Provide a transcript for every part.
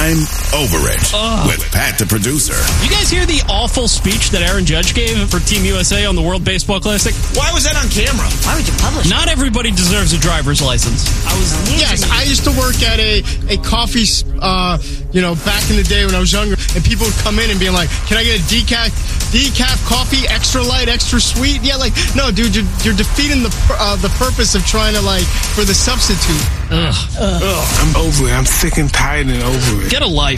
I'm Over It with Pat the producer. You guys hear the awful speech that Aaron Judge gave for Team USA on the World Baseball Classic? Why was that on camera? Why would you publish it? Not everybody deserves a driver's license. Yes, I used to work at a coffee, back in the day when I was younger, and people would come in and be like, "Can I get a decaf coffee, extra light, extra sweet?" Yeah, like, no, dude, you're defeating the purpose of trying to, for the substitute. I'm over it. I'm sick and tired and over it. Get a life.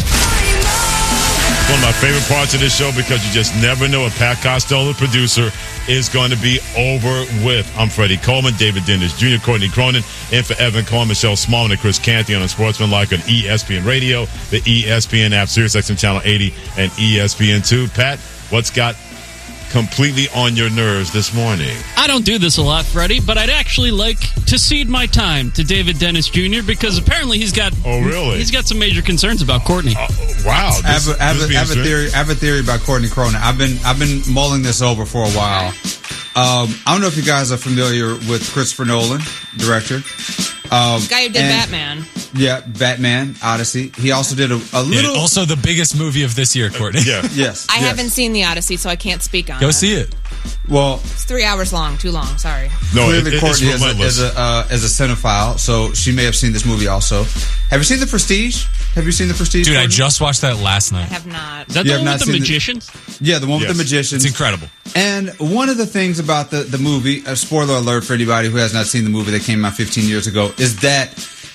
One of my favorite parts of this show because you just never know what Pat Costello, the producer, is going to be over with. I'm Freddie Coleman, David Dennis Jr., Courtney Cronin, and for Evan Cohen, Michelle Smallman, and Chris Canty on Sportsmanlike on ESPN Radio, the ESPN app, SiriusXM Channel 80, and ESPN2. Pat, what's got completely on your nerves this morning? I don't do this a lot, Freddie, but I'd actually like to cede my time to David Dennis Jr. because apparently he's got he's got some major concerns about Courtney. Wow. I have a theory about Courtney Cronin. I've been mulling this over for a while. I don't know if you guys are familiar with Christopher Nolan, director. The guy who did Batman. Yeah, Batman, Odyssey. He also did a little... also the biggest movie of this year, Courtney. Yes. I haven't seen the Odyssey, so I can't speak on it. Go see it. Well... It's 3 hours long. Too long. Sorry. No, clearly Courtney is a cinephile, so she may have seen this movie also. Have you seen The Prestige? Have you seen The Prestige? Dude, Courtney? I just watched that last night. I have not. Is that the one with the magicians? Yeah, the one with the magicians. It's incredible. And one of the things about the movie, a spoiler alert for anybody who has not seen the movie that came out 15 years ago, is that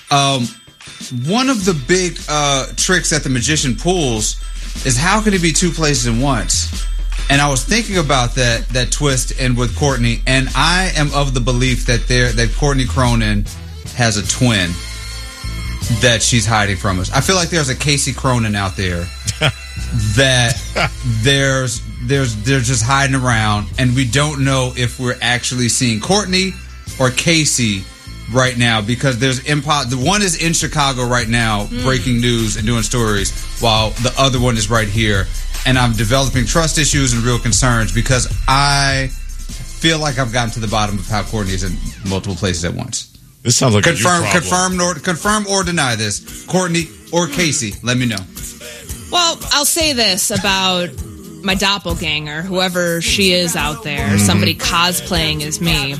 one of the big tricks that the magician pulls is how can it be two places at once? And I was thinking about that twist and with Courtney, and I am of the belief that Courtney Cronin has a twin that she's hiding from us. I feel like there's a Casey Cronin out there that they're just hiding around, and we don't know if we're actually seeing Courtney or Casey right now, because there's the one is in Chicago right now breaking news and doing stories, while the other one is right here. And I'm developing trust issues and real concerns because I feel like I've gotten to the bottom of how Courtney is in multiple places at once. This sounds like confirm or deny this. Courtney or Casey, let me know. Well, I'll say this about my doppelganger, whoever she is out there, somebody cosplaying as me.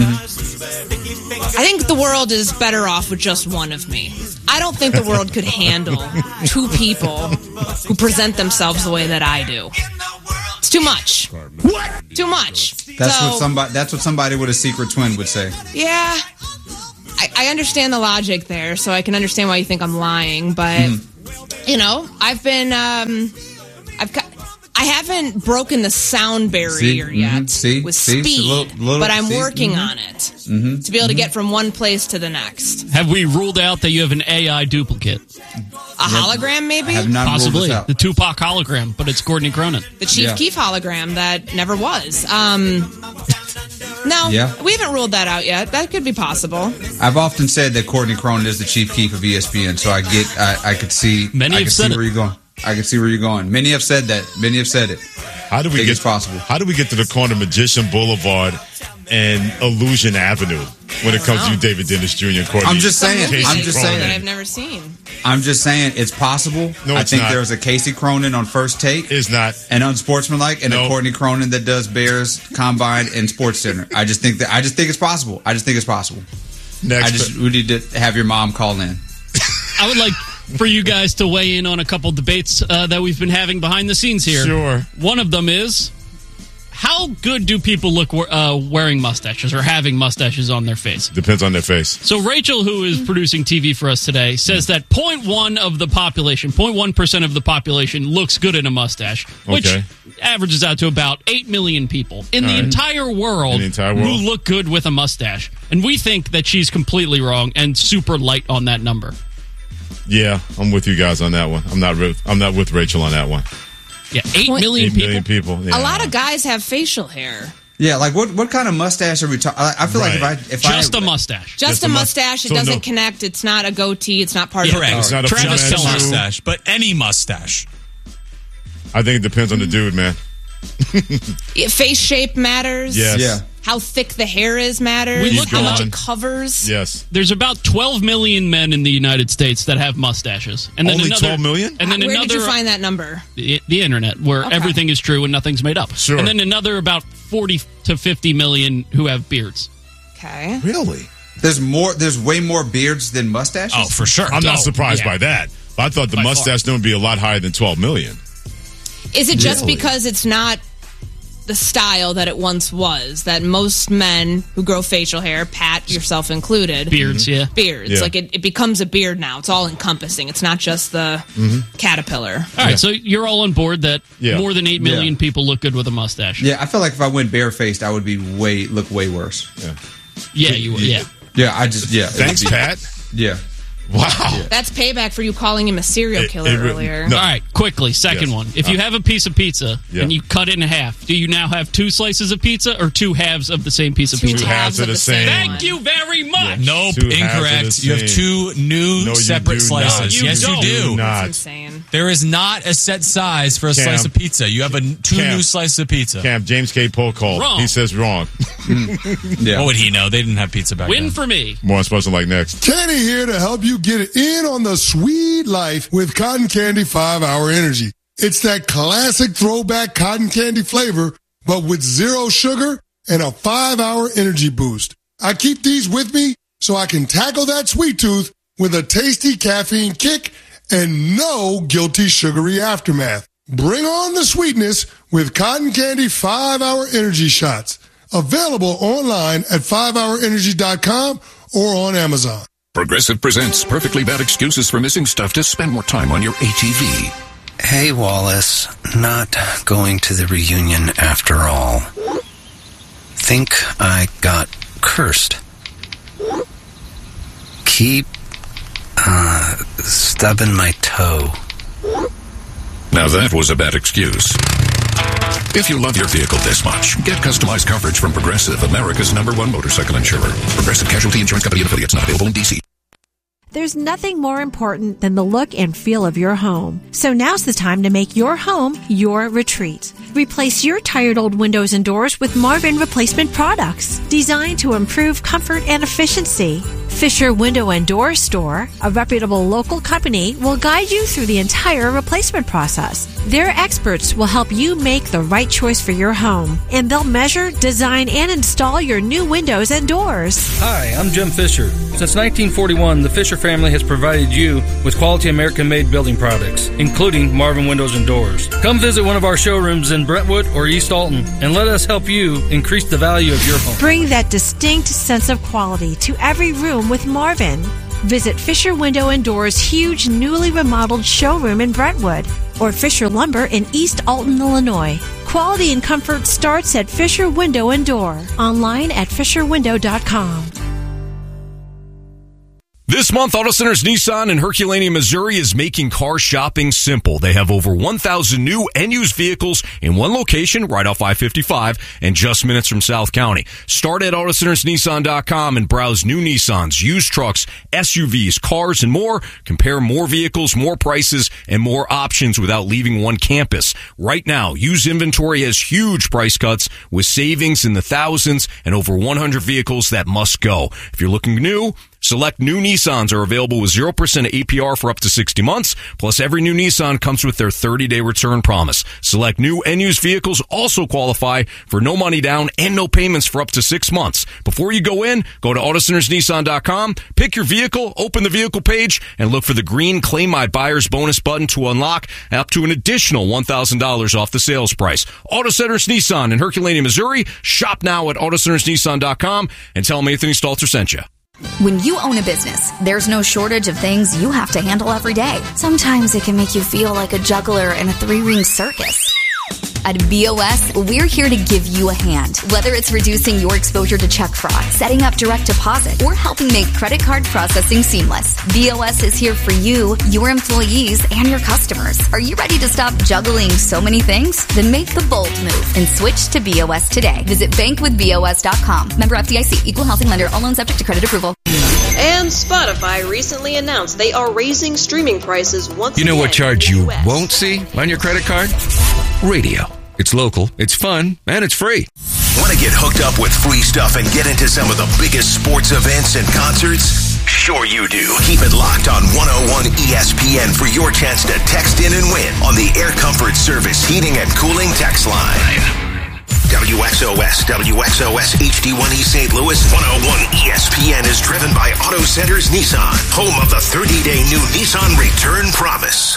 I think the world is better off with just one of me. I don't think the world could handle two people who present themselves the way that I do. It's too much. What? Too much. That's what somebody with a secret twin would say. Yeah. I understand the logic there, so I can understand why you think I'm lying, but I haven't broken the sound barrier yet with speed, but I'm working on it to be able to get from one place to the next. Have we ruled out that you have an AI duplicate? A hologram, maybe? I have not Possibly. ruled this out. The Tupac hologram, but it's Courtney Cronin. The Chief Keef hologram that never was. No, we haven't ruled that out yet. That could be possible. I've often said that Courtney Cronin is the Chief Keef of ESPN, so I could see where you're going. I can see where you're going. Many have said that. Many have said it. How do we get possible? How do we get to the corner of Magician Boulevard and Illusion Avenue when it comes to you, David Dennis Jr. and Courtney? I'm just saying. That I've never seen. I'm just saying it's possible. No, I it's think not. there's a Casey Cronin on First Take. It's not. And Unsportsmanlike, and a Courtney Cronin that does Bears Combine and Sports Center. I just think it's possible. Next, we need to have your mom call in. I would like for you guys to weigh in on a couple debates that we've been having behind the scenes here. Sure. One of them is, how good do people look wearing mustaches or having mustaches on their face? Depends on their face. So Rachel, who is producing TV for us today, says that 0.1% of the population looks good in a mustache, which averages out to about 8 million people in the entire world who look good with a mustache. And we think that she's completely wrong and super light on that number. Yeah, I'm with you guys on that one. I'm not with Rachel on that one. Yeah, 8 million people. Yeah. A lot of guys have facial hair. Yeah, like what kind of mustache are we talking? I feel like a mustache. Just a mustache. It doesn't connect. It's not a goatee. It's not part of correct. It's not a just a mustache, but any mustache. I think it depends on the dude, man. Face shape matters. Yes. Yeah. how thick the hair is matters. We looked how much on. it covers. Yes. There's about 12 million men in the United States that have mustaches. And then Only another, 12 million? And then Where another, did you find that number? The internet, where Okay. everything is true and nothing's made up. Sure. And then another about 40 to 50 million who have beards. Okay. Really? There's way more beards than mustaches? Oh, for sure. I'm not surprised yeah. by that. I thought the By mustache number would be a lot higher than 12 million. Is it just Really? because it's not the style that it once was, that most men who grow facial hair, Pat, yourself included, Beards, yeah. beards, Yeah. like it becomes a beard now. It's all encompassing. It's not just the caterpillar. All right, so you're all on board that Yeah. more than 8 million Yeah. people look good with a mustache. Yeah, I feel like if I went barefaced, I would look way worse. Yeah, you would. Yeah. Yeah, Thanks, Pat. Yeah. Wow. That's payback for you calling him a serial killer earlier. no. All right, quickly, second Yes. one. If you have a piece of pizza Yeah. and you cut it in half, do you now have 2 slices of pizza or 2 halves of the same piece of Two pizza? halves of the same. Thank you very much. Nope, 2 halves of incorrect. the You have same. 2 new No, you separate do slices. not. You Yes, don't. you do. Not. That's insane. There is not a set size for a Cam. slice of pizza. You have 2 Cam. new slices of pizza. Camp James K. Poll called. Wrong. He says wrong. Yeah. What would he know? They didn't have pizza back Win then. for me. More on Special Like next. Kenny here to help you get it in on the sweet life with Cotton Candy 5-Hour Energy. It's that classic throwback cotton candy flavor, but with 0 sugar and a 5-hour energy boost. I keep these with me so I can tackle that sweet tooth with a tasty caffeine kick and no guilty sugary aftermath. Bring on the sweetness with Cotton Candy 5-Hour Energy Shots. Available online at 5hourenergy.com or on Amazon. Progressive presents Perfectly Bad Excuses for Missing Stuff to Spend More Time on Your ATV. Hey, Wallace. Not going to the reunion after all. Think I got cursed. Keep, stubbing my toe. Now that was a bad excuse. If you love your vehicle this much, get customized coverage from Progressive, America's #1 motorcycle insurer. Progressive Casualty Insurance Company and affiliates, not available in D.C. There's nothing more important than the look and feel of your home. So now's the time to make your home your retreat. Replace your tired old windows and doors with Marvin replacement products designed to improve comfort and efficiency. Fisher Window and Door Store, a reputable local company, will guide you through the entire replacement process. Their experts will help you make the right choice for your home, and they'll measure, design, and install your new windows and doors. Hi, I'm Jim Fisher. Since 1941, the Fisher family has provided you with quality American-made building products, including Marvin Windows and Doors. Come visit one of our showrooms in Brentwood or East Alton, and let us help you increase the value of your home. Bring that distinct sense of quality to every room with Marvin. Visit Fisher Window and Doors' huge newly remodeled showroom in Brentwood or Fisher Lumber in East Alton, Illinois. Quality and comfort starts at Fisher Window and Door. Online at fisherwindow.com. This month, Auto Centers Nissan in Herculaneum, Missouri is making car shopping simple. They have over 1,000 new and used vehicles in one location right off I-55 and just minutes from South County. Start at AutoCentersNissan.com and browse new Nissans, used trucks, SUVs, cars, and more. Compare more vehicles, more prices, and more options without leaving one campus. Right now, used inventory has huge price cuts with savings in the thousands and over 100 vehicles that must go. If you're looking new, select new Nissans are available with 0% APR for up to 60 months. Plus, every new Nissan comes with their 30-day return promise. Select new and used vehicles also qualify for no money down and no payments for up to 6 months. Before you go in, go to AutoCentersNissan.com, pick your vehicle, open the vehicle page, and look for the green Claim My Buyer's Bonus button to unlock up to an additional $1,000 off the sales price. Auto Centers Nissan in Herculaneum, Missouri. Shop now at AutoCentersNissan.com and tell them Anthony Stalter sent you. When you own a business, there's no shortage of things you have to handle every day. Sometimes it can make you feel like a juggler in a 3-ring circus. At BOS, we're here to give you a hand. Whether it's reducing your exposure to check fraud, setting up direct deposit, or helping make credit card processing seamless, BOS is here for you, your employees, and your customers. Are you ready to stop juggling so many things? Then make the bold move and switch to BOS today. Visit bankwithbos.com. Member FDIC, equal housing lender, all loans subject to credit approval. And Spotify recently announced they are raising streaming prices once again. You know what charge you won't see on your credit card? Radio. It's local, it's fun, and it's free. 1 Want to get hooked up with free stuff and get into some of the biggest sports events and concerts? Sure you do. Keep it locked on 101 ESPN for your chance to text in and win on the Air Comfort Service Heating and Cooling text line. WXOS HD1E St. Louis 101 ESPN is driven by Auto Centers Nissan, home of the 30-day new Nissan Return Promise.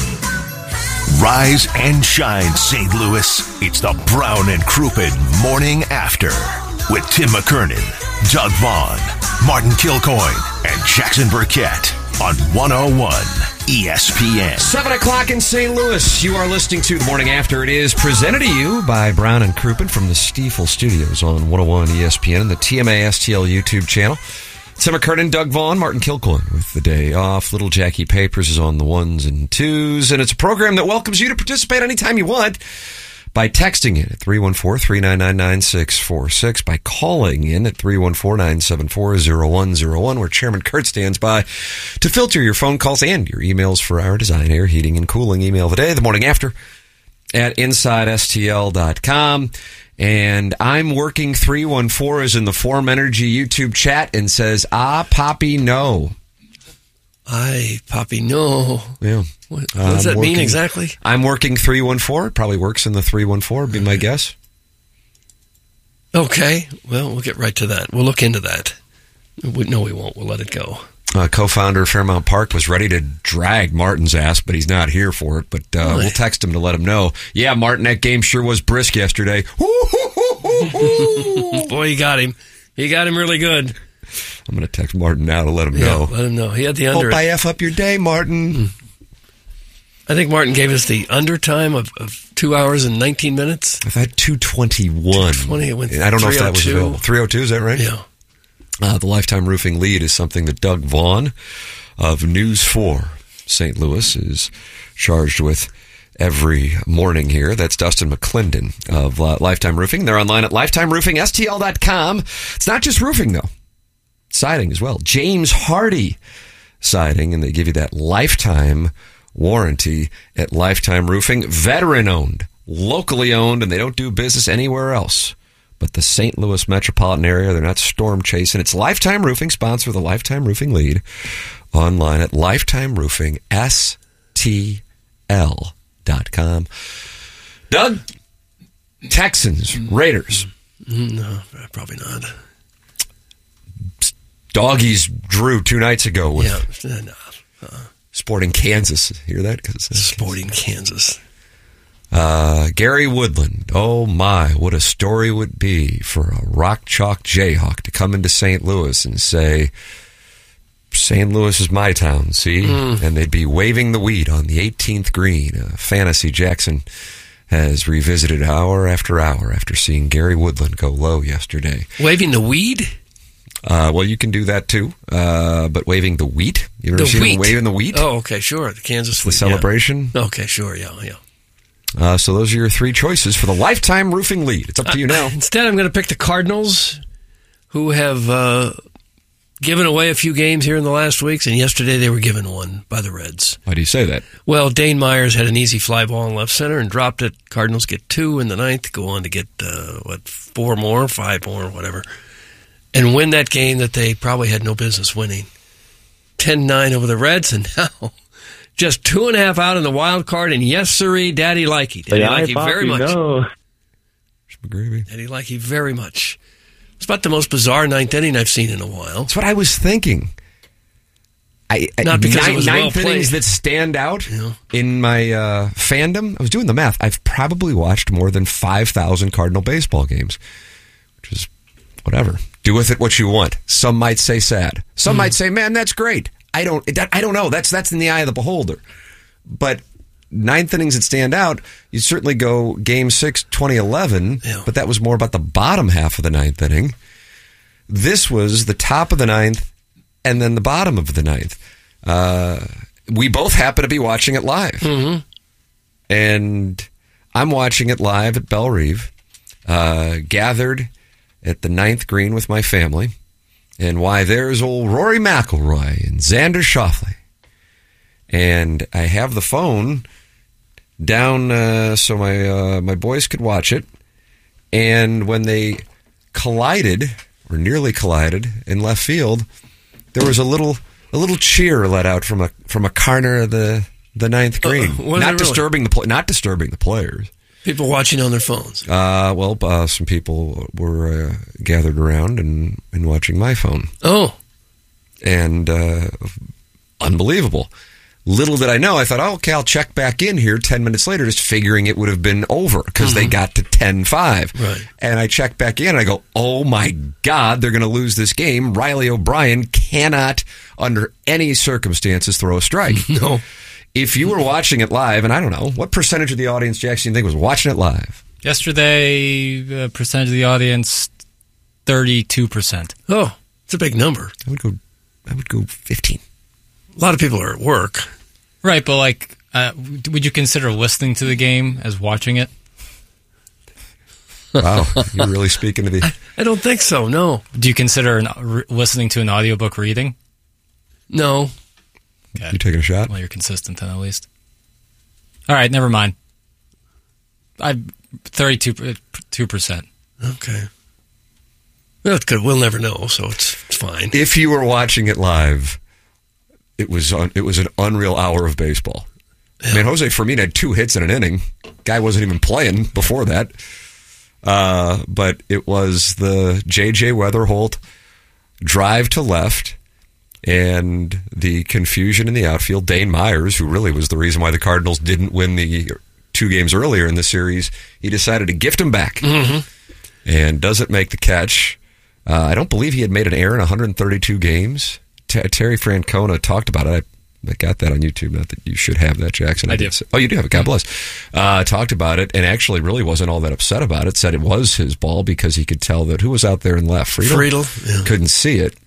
Rise and shine, St. Louis. It's the Brown and Crouppen Morning After with Tim McKernan, Doug Vaughn, Martin Kilcoyne, and Jackson Burkett on 101 ESPN. 7 o'clock in St. Louis. You are listening to The Morning After. It is presented to you by Brown and Crouppen from the Stiefel Studios on 101 ESPN and the TMA STL YouTube channel. Tim McKernan, Doug Vaughn, Martin Kilcoyne with the day off. Little Jackie Papers is on the ones and twos, and it's a program that welcomes you to participate anytime you want by texting in at 314-399-9646, by calling in at 314-974-0101, where Chairman Kurt stands by to filter your phone calls and your emails for our Design, Air, Heating, and Cooling email today, the morning after, at InsideSTL.com. And I'm working 314 is in the Form Energy YouTube chat and says, Poppy, no. Aye, Poppy, no. Yeah. What does that mean exactly? I'm working 314. It probably works in the 314, be my guess. Okay. Well, we'll get right to that. We'll look into that. No, we won't. We'll let it go. Co-founder of Fairmount Park was ready to drag Martin's ass, but he's not here for it. But we'll text him to let him know. Yeah, Martin, that game sure was brisk yesterday. Boy, he got him. He got him really good. I'm going to text Martin now to let him know. Let him know. He had the under. Hope I F up your day, Martin. I think Martin gave us the under time of 2 hours and 19 minutes. I've had 2:21. 2:20. It went I don't know if that was available. 3:02, is that right? Yeah. The Lifetime Roofing lead is something that Doug Vaughn of News 4 St. Louis is charged with every morning here. That's Dustin McClendon of Lifetime Roofing. They're online at lifetimeroofingstl.com. It's not just roofing, though. Siding as well. James Hardy Siding, and they give you that lifetime warranty at Lifetime Roofing. Veteran owned, locally owned, and they don't do business anywhere else but the St. Louis metropolitan area. They're not storm chasing. It's Lifetime Roofing, sponsor of the Lifetime Roofing lead, online at lifetimeroofingstl.com. Doug, Texans, Raiders. No, probably not. Doggies drew 2 nights ago with Sporting Kansas. Hear that? Sporting Kansas. Gary Woodland. Oh my, what a story would be for a Rock Chalk Jayhawk to come into St. Louis and say, St. Louis is my town, see? And they'd be waving the weed on the 18th green. Fantasy Jackson has revisited hour after seeing Gary Woodland go low yesterday. Waving the weed? Well, you can do that too, but waving the wheat? You ever seen him waving the wheat? Oh, okay, sure. The Kansas wheat. The celebration? Yeah. Okay, sure, yeah. So those are your 3 choices for the Lifetime Roofing lead. It's up to you now. Instead, I'm going to pick the Cardinals, who have given away a few games here in the last weeks, and yesterday they were given one by the Reds. Why do you say that? Well, Dane Myers had an easy fly ball in left center and dropped it. Cardinals get 2 in the 9th, go on to get, 4 more, 5 more, whatever, and win that game that they probably had no business winning. 10-9 over the Reds, and now just 2.5 out in the wild card, and yes, sirree, Daddy likey. Daddy likey very much. Daddy likey very much. It's about the most bizarre 9th inning I've seen in a while. That's what I was thinking. Not because it was well ninth innings that stand out in my fandom. I was doing the math. I've probably watched more than 5,000 Cardinal baseball games, which is whatever. Do with it what you want. Some might say sad. Some might say, man, that's great. I don't know. That's in the eye of the beholder. But 9th innings that stand out, you certainly go Game 6, 2011, but that was more about the bottom half of the 9th inning. This was the top of the 9th and then the bottom of the 9th. We both happen to be watching it live. And I'm watching it live at Belle Reve, gathered at the 9th green with my family. And why, there's old Rory McIlroy and Xander Schauffele. And I have the phone down so my boys could watch it. And when they collided, or nearly collided, in left field, there was a little cheer let out from a corner of the ninth green. Not disturbing the players. People watching on their phones. Some people were gathered around and watching my phone. Oh. And unbelievable. Little did I know, I thought, okay, I'll check back in here 10 minutes later, just figuring it would have been over because they got to 10-5. Right. And I check back in and I go, oh my God, they're going to lose this game. Riley O'Brien cannot, under any circumstances, throw a strike. No. If you were watching it live, and I don't know, what percentage of the audience, Jackson, you think was watching it live? Yesterday, percentage of the audience, 32%. Oh, it's a big number. I would go 15. A lot of people are at work. Right, but would you consider listening to the game as watching it? Wow, you're really speaking to the... I don't think so, no. Do you consider listening to an audiobook reading? No. Okay. You taking a shot? Well, you're consistent then, at least. All right, never mind. 32%. Okay. That's good. We'll never know, so it's fine. If you were watching it live, it was an unreal hour of baseball. Yeah. I mean, Jose Fermin had 2 hits in an inning. Guy wasn't even playing before that. But it was the J.J. Weatherholt drive to left and the confusion in the outfield. Dane Myers, who really was the reason why the Cardinals didn't win the 2 games earlier in the series, he decided to gift him back and doesn't make the catch. I don't believe he had made an error in 132 games. Terry Francona talked about it. I got that on YouTube. Not that you should have that, Jackson. I do. Oh, you do have it. God bless. Talked about it and actually really wasn't all that upset about it. Said it was his ball because he could tell that who was out there in left? Friedel. Yeah. Couldn't see it.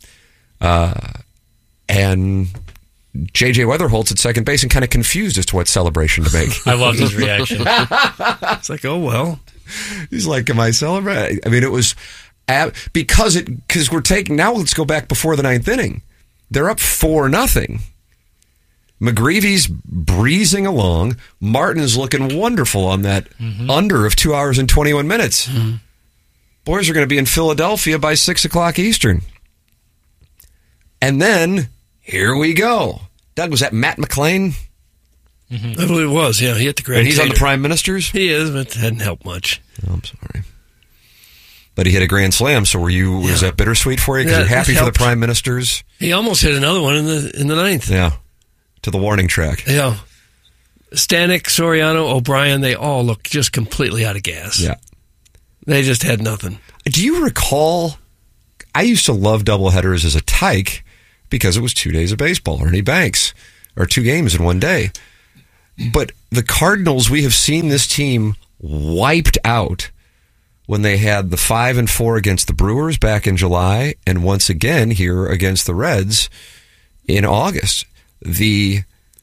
And J.J. Weatherholt's at second base and kind of confused as to what celebration to make. I loved his reaction. It's like, oh, well. He's like, am I celebrating? I mean, it was because we're taking, now let's go back before the 9th inning. They're up 4-0. McGreevy's breezing along. Martin's looking wonderful on that under of 2 hours and 21 minutes. Boys are going to be in Philadelphia by 6 o'clock Eastern. And then, here we go. Doug, was that Matt McClain? I believe it was, yeah. He hit the grand. And he's on the Prime Ministers? He is, but it hadn't helped much. Oh, I'm sorry. But he hit a grand slam, so was that bittersweet for you? Because you're happy for the Prime Ministers? He almost hit another one in the 9th. Yeah, to the warning track. Yeah. Stanek, Soriano, O'Brien, they all looked just completely out of gas. Yeah. They just had nothing. Do you recall, I used to love doubleheaders as a tyke because it was 2 days of baseball, Ernie Banks, or 2 games in one day. But the Cardinals, we have seen this team wiped out when they had the 5-4 against the Brewers back in July, and once again here against the Reds in August. The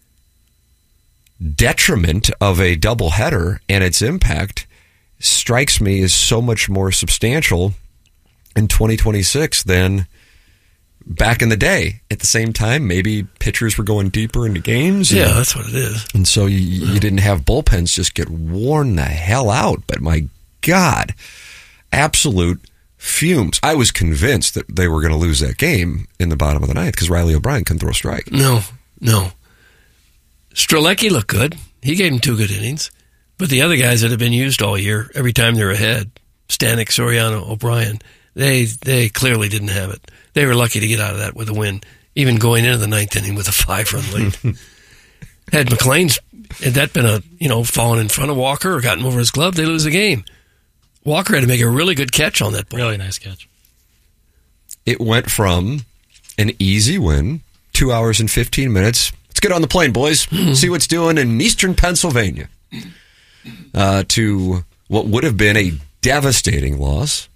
detriment of a doubleheader and its impact strikes me as so much more substantial in 2026 than back in the day. At the same time, maybe pitchers were going deeper into games. Yeah, that's what it is. And so you didn't have bullpens just get worn the hell out. But my God, absolute fumes. I was convinced that they were going to lose that game in the bottom of the 9th because Riley O'Brien couldn't throw a strike. No. Strelecki looked good. He gave him 2 good innings. But the other guys that have been used all year, every time they're ahead, Stanek, Soriano, O'Brien, they clearly didn't have it. They were lucky to get out of that with a win, even going into the 9th inning with a 5-run lead. Had McClain's, had that been fallen in front of Walker or gotten over his glove, they lose the game. Walker had to make a really good catch on that ball. Really nice catch. It went from an easy win, 2 hours and 15 minutes. Let's get on the plane, boys. See what's doing in eastern Pennsylvania. To what would have been a devastating loss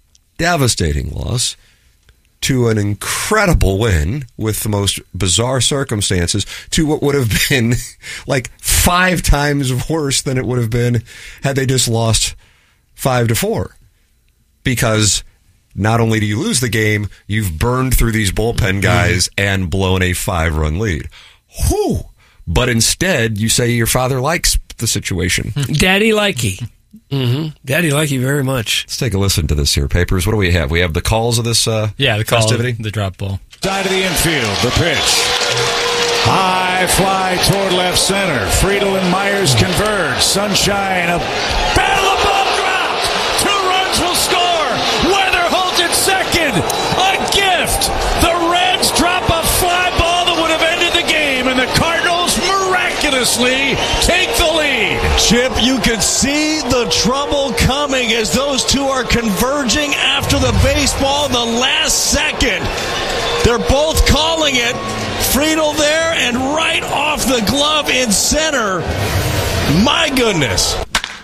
to an incredible win with the most bizarre circumstances to what would have been like 5 times worse than it would have been had they just lost 5-4. Because not only do you lose the game, you've burned through these bullpen guys and blown a 5-run lead. Whew! But instead, you say your father likes the situation. Daddy likey. Mm-hmm. Daddy like you very much. Let's take a listen to this here. Papers, what do we have? We have the calls of this the call, festivity? The drop ball. Side of the infield, the pitch. High fly toward left center. Friedel and Myers converge. Sunshine, a battle of ball dropped. 2 runs will score. Weatherholt at second. A gift. The Reds drop a fly ball that would have ended the game, and the Cardinals miraculously take the lead. Chip, you could see the trouble coming as those two are converging after the baseball in the last second. They're both calling it. Friedel there and right off the glove in center. My goodness.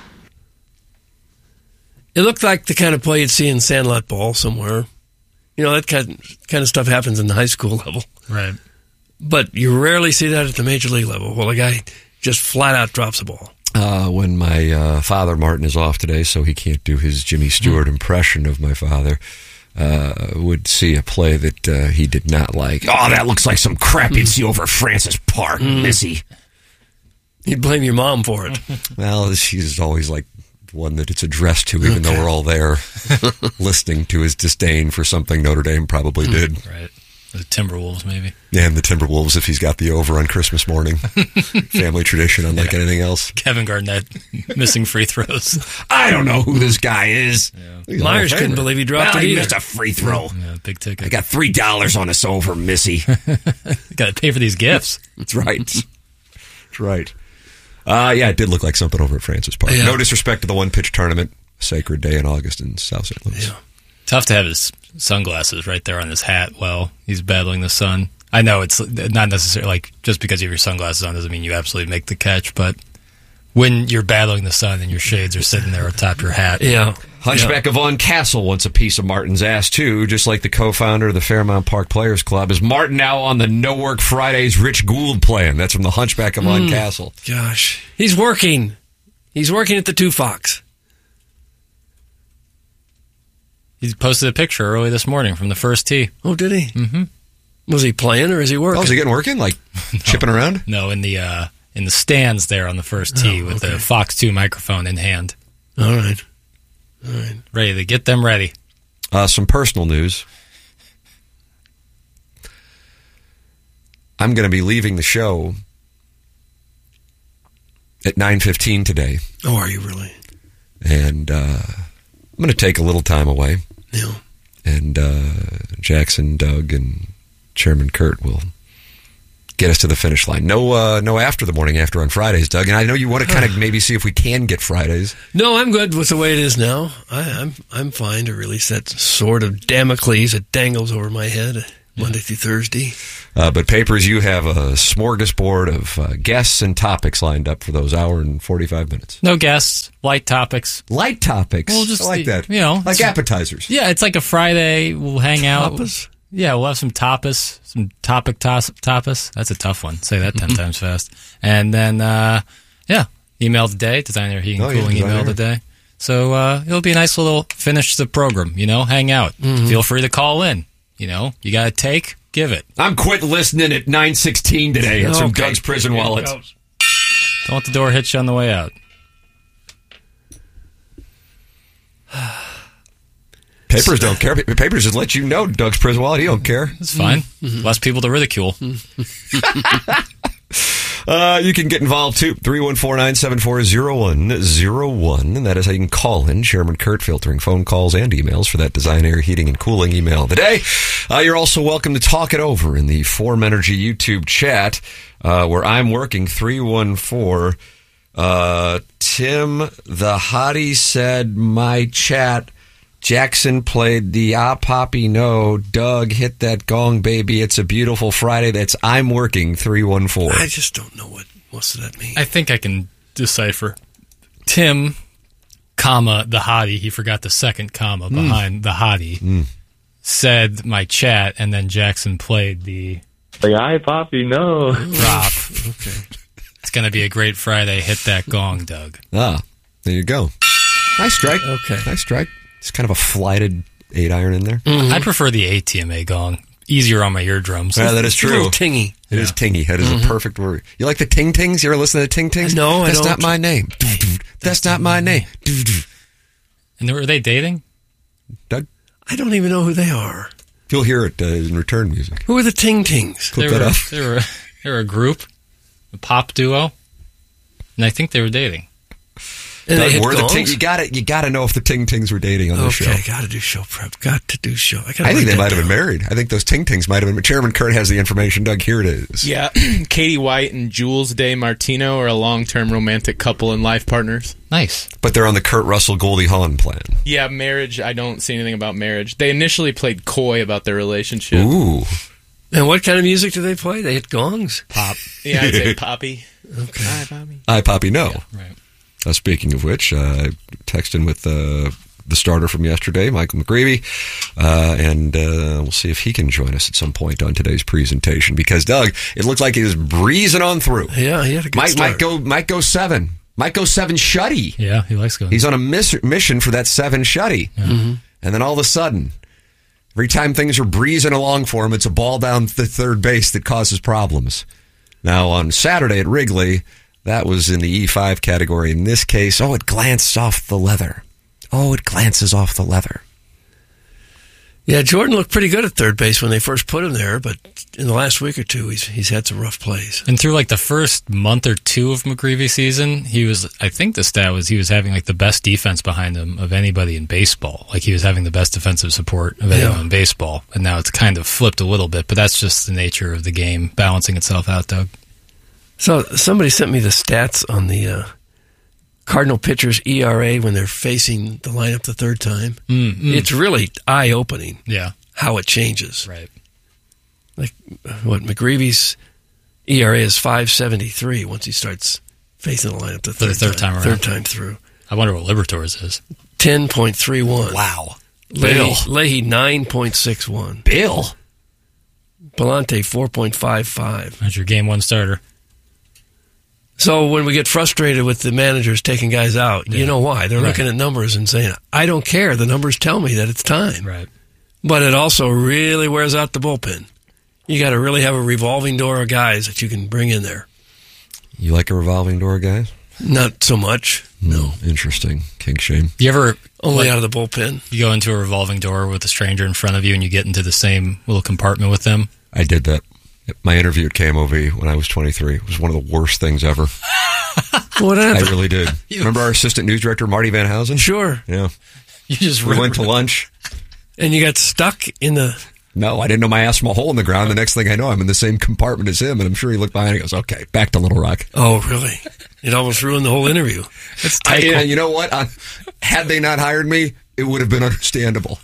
It looked like the kind of play you'd see in Sandlot Ball somewhere. You know, that kind of stuff happens in the high school level. Right. But you rarely see that at the major league level. Well, a guy just flat out drops a ball. When my father, Martin, is off today, so he can't do his Jimmy Stewart impression of my father, would see a play that he did not like. Oh, that looks like some crap you'd see over at Francis Park, Missy. You'd blame your mom for it. Well, she's always like one that it's addressed to, even though we're all there listening to his disdain for something Notre Dame probably did. Right. The Timberwolves, maybe. Yeah, and the Timberwolves, if he's got the over on Christmas morning. Family tradition, unlike anything else. Kevin Garnett missing free throws. I don't know who this guy is. Yeah. Myers couldn't believe he dropped it he either. missed a free throw. Yeah, big ticket. I got $3 on this over, Missy. Got to pay for these gifts. That's right. That's right. Yeah, it did look like something over at Francis Park. Yeah. No disrespect to the one-pitch tournament, sacred day in August in South St. Louis. Yeah. Tough to have his sunglasses right there on his hat while he's battling the sun. I know it's not necessarily like just because you have your sunglasses on doesn't mean you absolutely make the catch, but when you're battling the sun and your shades are sitting there atop your hat. Yeah. Hunchback of Von Castle wants a piece of Martin's ass, too, just like the co-founder of the Fairmount Park Players Club. Is Martin now on the No Work Fridays Rich Gould plan? That's from the Hunchback of Von Castle. Gosh. He's working. He's working at the Two Fox. He posted a picture early this morning from the first tee. Oh, did he? Mm-hmm. Was he playing or is he working? Oh, is he getting working? Like chipping around? No, in the stands there on the first tee with the Fox 2 microphone in hand. All right. Ready to get them ready. Some personal news. I'm going to be leaving the show at 9:15 today. Oh, are you really? And I'm going to take a little time away. Yeah. And Jackson, Doug, and Chairman Kurt will get us to the finish line. No after the morning after on Fridays, Doug. And I know you want to kind of maybe see if we can get Fridays. No, I'm good with the way it is now. I'm fine to release that sword of Damocles that dangles over my head Monday through Thursday. But Papers, you have a smorgasbord of guests and topics lined up for those hour and 45 minutes. No guests, light topics. Light topics? We'll just, I like that. You know, like appetizers. Yeah, it's like a Friday. We'll hang out. Tapas? Yeah, we'll have some tapas, some tapas. That's a tough one. Say that 10 times fast. And then, email of the day, designer heating and cooling email of the day. So it'll be a nice little finish the program, hang out. Mm-hmm. Feel free to call in. You got to take, give it. I'm quit listening at 9:16 today. That's from Doug's Prison Wallet. Don't let the door hit you on the way out. Papers don't care. Papers just let you know Doug's Prison Wallet. He don't care. It's fine. Mm-hmm. Less people to ridicule. You can get involved too. 314-974-0101. And that is how you can call in. Chairman Kurt filtering phone calls and emails for that Design Air Heating and Cooling email of the day. You're also welcome to talk it over in the Form Energy YouTube chat, where I'm working 314. Tim the Hottie said my chat. Jackson played the Poppy No. Doug hit that gong, baby. It's a beautiful Friday. That's I'm working 314. I just don't know what's that mean. I think I can decipher. Tim, comma, the hottie. He forgot the second comma behind the hottie. Said my chat, and then Jackson played the I Poppy No. Drop. Okay. It's going to be a great Friday. Hit that gong, Doug. Ah, there you go. Nice strike. Okay. Nice strike. It's kind of a flighted 8-iron in there. Mm-hmm. I prefer the ATMA gong. easier on my eardrums. Yeah, that is true. It's a little tingy. It is tingy. That is a perfect word. You like the ting-tings? You ever listen to the ting-tings? No, I don't. That's not my name. That's not my name. And were they dating? Doug? I don't even know who they are. You'll hear it in return music. Who are the Ting-Tings? Clip that up. They were a group, a pop duo, and I think they were dating. And they hit you got to know if the Ting-Tings were dating on the show. Okay, got to do show prep. Got to do show. I think they might have been married. I think those Ting-Tings might have been. Chairman Kurt has the information. Doug, here it is. Yeah, Katie White and Jules Day Martino are a long-term romantic couple and life partners. Nice. But they're on the Kurt Russell Goldie Hawn plan. Yeah, marriage. I don't see anything about marriage. They initially played coy about their relationship. Ooh. And what kind of music do they play? They hit gongs? Pop. Yeah, I'd say poppy. Okay. Hi, Poppy. Hi, Poppy, no. Yeah, right. Speaking of which, I texted in with the starter from yesterday, Michael McGreevy, and we'll see if he can join us at some point on today's presentation. Because, Doug, it looks like he was breezing on through. Yeah, he had a good start. Might go 7. Might go 7 shutty. Yeah, he likes going. He's on a mission for that 7 shutty. Yeah. Mm-hmm. And then all of a sudden, every time things are breezing along for him, it's a ball down the third base that causes problems. Now, on Saturday at Wrigley, that was in the E5 category. In this case, it glanced off the leather. It glances off the leather. Yeah, Jordan looked pretty good at third base when they first put him there, but in the last week or two, he's had some rough plays. And through like the first month or two of McGreevy's season, I think the stat was he was having like the best defense behind him of anybody in baseball. Like he was having the best defensive support of anyone in baseball. And now it's kind of flipped a little bit, but that's just the nature of the game balancing itself out, Doug. So somebody sent me the stats on the Cardinal pitchers' ERA when they're facing the lineup the third time. It's really eye-opening. Yeah, how it changes. Right. Like what McGreevy's ERA is 5.73 once he starts facing the lineup the third time around. Third time through. I wonder what Liberators is. 10.31. Wow. Leahy 9.61. Bill. Palante 4.55. That's your game one starter. So when we get frustrated with the managers taking guys out, you know why? They're looking at numbers and saying, I don't care. The numbers tell me that it's time. Right. But it also really wears out the bullpen. You got to really have a revolving door of guys that you can bring in there. You like a revolving door, guys? Not so much. No. Interesting. Kink shame. You ever... Only out of the bullpen. You go into a revolving door with a stranger in front of you and you get into the same little compartment with them? I did that. My interview at KMOV when I was 23 it was one of the worst things ever. What happened? I really did. Remember our assistant news director, Marty Van Housen? Sure. Yeah. We went to lunch. And you got stuck in the... No, I didn't know my ass from a hole in the ground. The next thing I know, I'm in the same compartment as him, and I'm sure he looked behind and goes, okay, back to Little Rock. Oh, really? It almost ruined the whole interview. It's tight. You know what? Had they not hired me, it would have been understandable.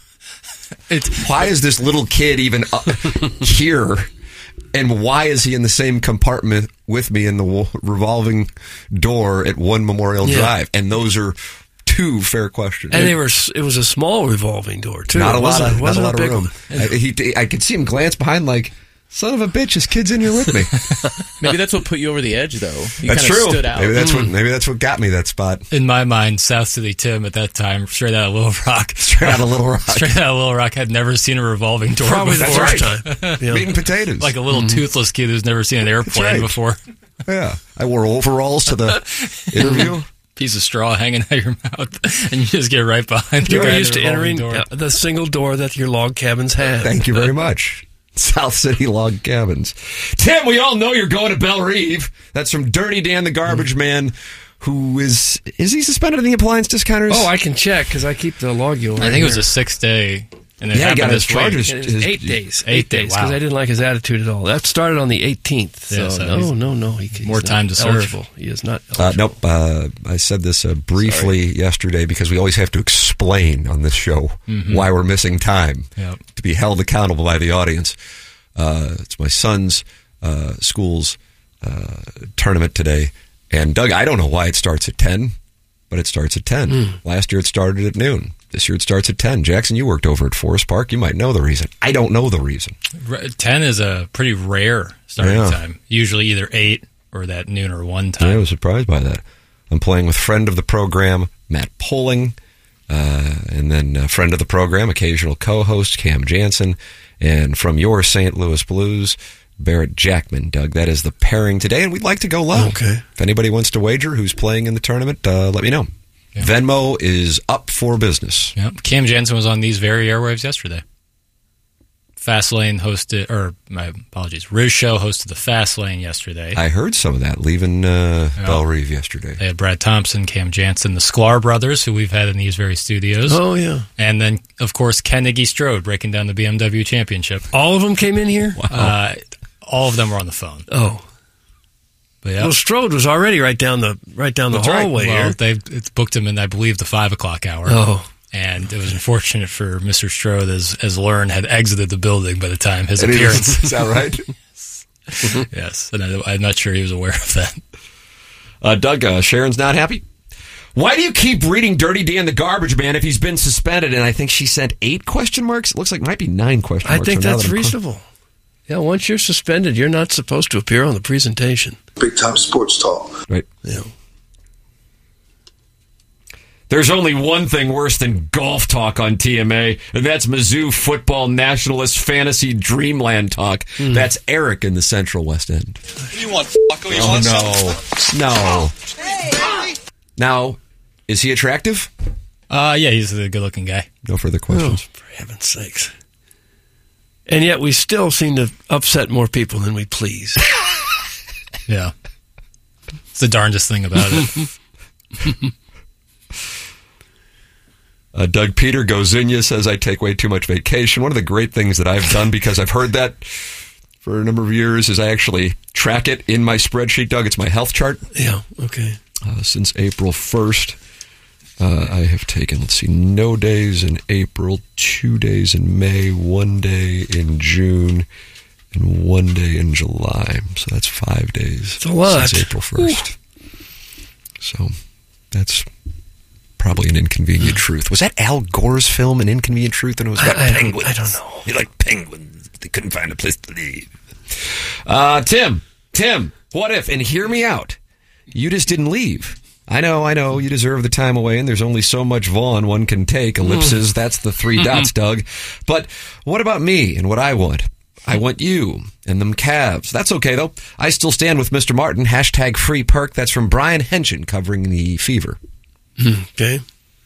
Why is this little kid even here? And why is he in the same compartment with me in the revolving door at One Memorial Drive? And those are two fair questions. And it was a small revolving door, too. Not a lot of big room. I could see him glance behind like, son of a bitch, his kid's in here with me. Maybe that's what put you over the edge, though. You that's true. Stood out. Maybe that's what got me that spot. In my mind, South City Tim at that time, straight out of Little Rock. Straight out of Little Rock. Had never seen a revolving door Probably before. the first time. Yeah. Meat and potatoes. Like a little toothless kid who's never seen an airplane before. Yeah. I wore overalls to the interview. Piece of straw hanging out of your mouth, and you just get right behind the guy. You're used to entering the single door that your log cabins have. Thank you very much. South City Log Cabins. Tim, we all know you're going to Belle Reve. That's from Dirty Dan the Garbage Man, who is he suspended in the appliance discounters? Oh, I can check because I keep the log. I think it was a 6-day. And it he got his charges. 8 days. 8 days because I didn't like his attitude at all. That started on the 18th. So no. He's more time to serve. Eligible. He is not eligible. Nope. I said this briefly yesterday because we always have to explain on this show why we're missing time to be held accountable by the audience. It's my son's school's tournament today. And, Doug, I don't know why it starts at 10, but it starts at 10. Last year it started at noon. This year it starts at 10. Jackson, you worked over at Forest Park. You might know the reason. I don't know the reason. 10 is a pretty rare starting time. Usually either 8 or that noon or 1 time. Yeah, I was surprised by that. I'm playing with friend of the program, Matt Poling. And then a friend of the program, occasional co-host Cam Jansen, and from your St. Louis Blues, Barrett Jackman. Doug, that is the pairing today, and we'd like to go low. Okay. If anybody wants to wager who's playing in the tournament, let me know. Yeah. Venmo is up for business. Yep. Cam Jansen was on these very airwaves yesterday. Fastlane hosted, or my apologies, Riz Show hosted the Fastlane yesterday. I heard some of that leaving Belle Reve yesterday. They had Brad Thompson, Cam Jansen, the Sklar brothers, who we've had in these very studios. Oh, yeah. And then, of course, Ken Iggy Strode breaking down the BMW Championship. All of them came in here? Wow. All of them were on the phone. Oh. But yeah. Well, Strode was already right down the hallway Well, here. it's booked him in, I believe, the 5 o'clock hour. Oh. And it was unfortunate for Mr. Strode as Learn had exited the building by the time his appearance. Is that right? Yes. And I'm not sure he was aware of that. Doug, Sharon's not happy. Why do you keep reading Dirty Dan the Garbage Man if he's been suspended? And I think she sent 8 question marks. It looks like it might be 9 question marks. I think that's reasonable. Yeah, once you're suspended, you're not supposed to appear on the presentation. Big time sports talk. Right. Yeah. There's only one thing worse than golf talk on TMA, and that's Mizzou football nationalist fantasy dreamland talk. That's Eric in the Central West End. You want Flacco? You want No. Hey. Now, is he attractive? Yeah, he's a good-looking guy. No further questions. Oh, for heaven's sakes. And yet we still seem to upset more people than we please. Yeah. It's the darndest thing about it. Doug Peter Gozinia says, I take way too much vacation. One of the great things that I've done, because I've heard that for a number of years, is I actually track it in my spreadsheet, Doug. It's my health chart. Yeah, okay. Since April 1st, I have taken, no days in April, 2 days in May, 1 day in June, and 1 day in July. So that's 5 days. It's a lot. Since April 1st. So that's probably an inconvenient truth. Was that Al Gore's film, An Inconvenient Truth? And it was about penguins. I don't know. They like penguins. They couldn't find a place to leave. Tim, what if, and hear me out, you just didn't leave. I know, you deserve the time away, and there's only so much Vaughn one can take. Ellipses, that's the 3 dots, Doug. But what about me and what I want? I want you and them Cavs. That's okay, though. I still stand with Mr. Martin. # free perk. That's from Brian Henson covering the Fever. Okay.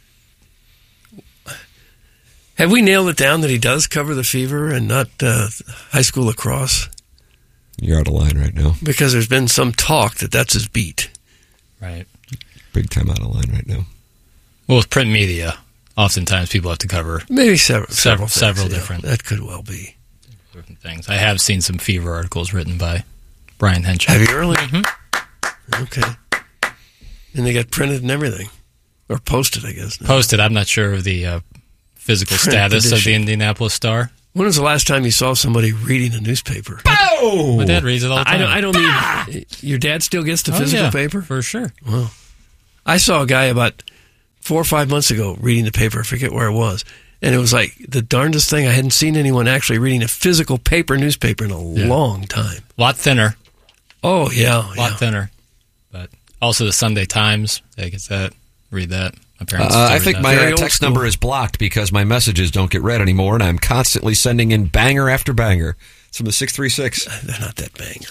Have we nailed it down that he does cover the Fever and not high school lacrosse? You're out of line right now. Because there's been some talk that that's his beat. Right. Big time out of line right now. Well, with print media, oftentimes people have to cover maybe several different. That could well be different things. I have seen some Fever articles written by Brian Henson. Have you really? Mm-hmm. Okay. And they got printed and everything. Or posted, I guess. No. Posted. I'm not sure of the physical status of the Indianapolis Star. When was the last time you saw somebody reading a newspaper? Oh! My dad reads it all the time. I don't mean... Your dad still gets the physical paper? For sure. Well, I saw a guy about 4 or 5 months ago reading the paper. I forget where it was. And it was like the darndest thing. I hadn't seen anyone actually reading a physical newspaper in a long time. A lot thinner. Oh, yeah. A lot thinner. But also the Sunday Times. I guess that. Read that. My parents I think my text number is blocked because my messages don't get read anymore, and I'm constantly sending in banger after banger. It's from the 636. They're not that banger.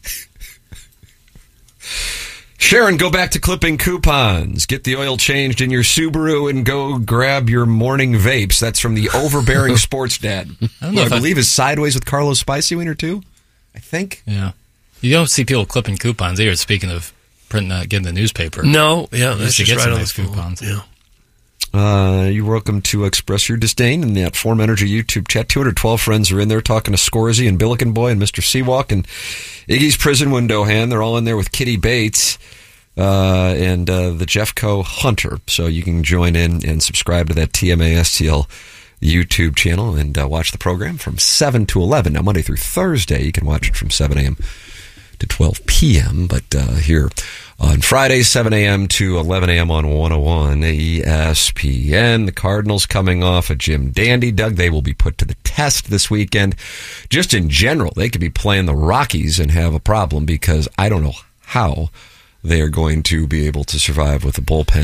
Sharon, go back to clipping coupons. Get the oil changed in your Subaru and go grab your morning vapes. That's from the overbearing sports dad. I believe is Sideways with Carlos Spicy Wiener, too. I think. Yeah. You don't see people clipping coupons either, speaking of getting the newspaper. No, yeah, that's just right on those coupons. Yeah. You're welcome to express your disdain in that Form Energy YouTube chat. 212 friends are in there talking to Scorsy and Billiken Boy and Mr. Seawalk and Iggy's prison window hand. They're all in there with Kitty Bates and the Jeffco Hunter. So you can join in and subscribe to that TMA STL YouTube channel and watch the program from 7 to 11. Now, Monday through Thursday, you can watch it from 7 a.m. to 12 p.m., but here on Fridays, 7 a.m. to 11 a.m. on 101 ESPN. The Cardinals coming off a Jim Dandy. Doug, they will be put to the test this weekend. Just in general, they could be playing the Rockies and have a problem because I don't know how they are going to be able to survive with a bullpen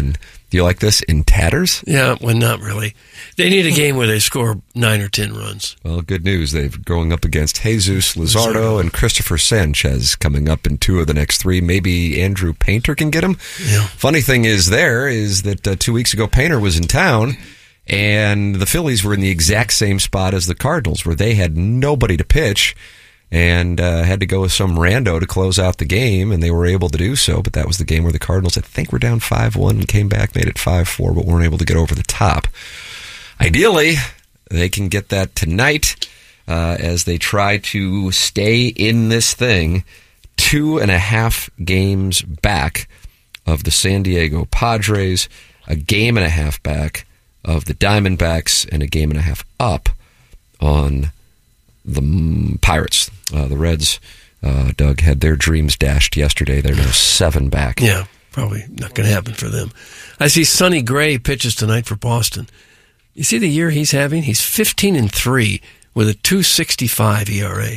Do you like this in tatters? Yeah, well, not really. They need a game where they score 9 or 10 runs. Well, good news. They're going up against Jesus Luzardo and Christopher Sanchez coming up in 2 of the next 3. Maybe Andrew Painter can get him. Yeah. Funny thing is that 2 weeks ago, Painter was in town, and the Phillies were in the exact same spot as the Cardinals, where they had nobody to pitch and had to go with some rando to close out the game, and they were able to do so. But that was the game where the Cardinals, I think, were down 5-1 and came back, made it 5-4, but weren't able to get over the top. Ideally, they can get that tonight as they try to stay in this thing 2.5 games back of the San Diego Padres, a game and a half back of the Diamondbacks, and a game and a half up on the Pirates. The Reds, Doug, had their dreams dashed yesterday. They're now 7 back. Yeah, probably not going to happen for them. I see Sonny Gray pitches tonight for Boston. You see the year he's having? He's 15-3 with a 2.65 ERA.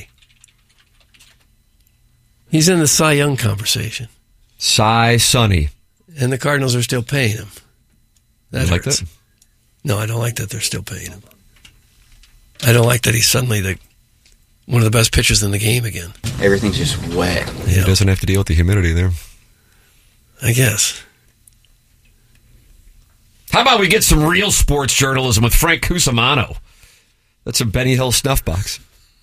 He's in the Cy Young conversation. Sonny. And the Cardinals are still paying him. That like hurts. that? No, I don't like that they're still paying him. I don't like that he's suddenly one of the best pitchers in the game again. Everything's just wet. He doesn't have to deal with the humidity there. I guess. How about we get some real sports journalism with Frank Cusimano? That's a Benny Hill snuff box.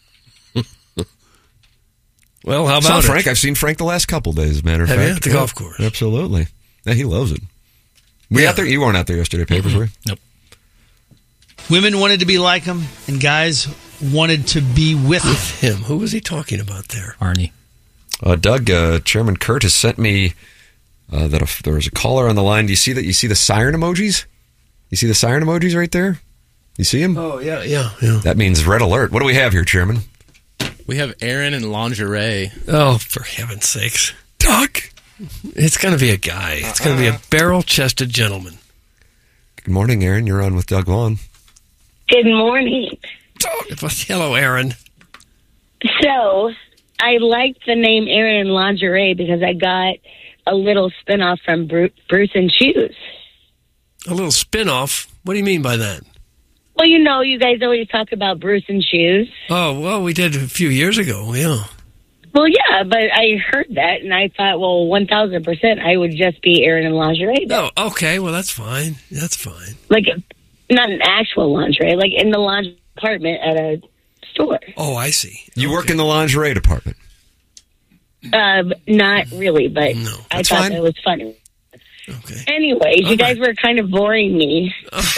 Well, how about Frank? I've seen Frank the last couple days, as a matter of fact. Have you? At the golf course. Absolutely. Yeah, he loves it. Were you out there? You weren't out there yesterday, Papers, were you? Nope. Women wanted to be like him, and guys wanted to be with him. Who was he talking about there? Arnie. Doug, Chairman Kurt has sent me that there was a caller on the line. Do you see that? You see the siren emojis? You see the siren emojis right there? You see them? Oh, yeah. That means red alert. What do we have here, Chairman? We have Aaron in lingerie. Oh, for heaven's sakes. Doug! It's going to be a guy. It's going to be a barrel-chested gentleman. Good morning, Aaron. You're on with Doug Vaughn. Good morning. Hello, Aaron. So, I liked the name Aaron in lingerie because I got a little spinoff from Bruce and Shoes. A little spinoff? What do you mean by that? Well, you guys always talk about Bruce and Shoes. Oh, well, we did a few years ago, yeah. Well, yeah, but I heard that, and I thought, well, 1,000% I would just be Aaron in lingerie. Oh, okay, well, that's fine. That's fine. Like, not an actual lingerie, like in the lingerie department at a store. Oh, I see. You work in the lingerie department? Not really, but I thought that was funny. Okay. Anyways, you guys were kind of boring me.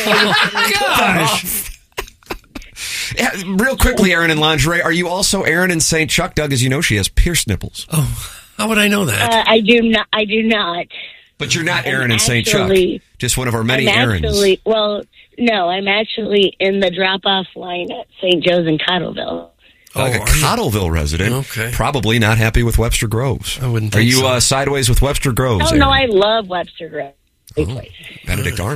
Gosh. Yeah, real quickly, Aaron in lingerie. Are you also Aaron in St. Chuck? Doug, as you know, she has pierced nipples. Oh, how would I know that? I do not. But you're not Aaron in St. Chuck. Just one of our many Aarons. I'm actually in the drop-off line at St. Joe's in Cottleville. Like a Cottleville resident. Okay. Probably not happy with Webster Groves. I wouldn't think so. Are you sideways with Webster Groves? Oh, Aaron? no, I love Webster Groves. Benedict Arnold.